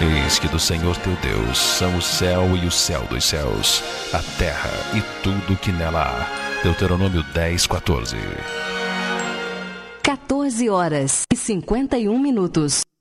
Eis que do Senhor teu Deus são o céu e o céu dos céus, a terra e tudo que nela há. Deuteronômio 10:14. 14 horas e 51 minutos.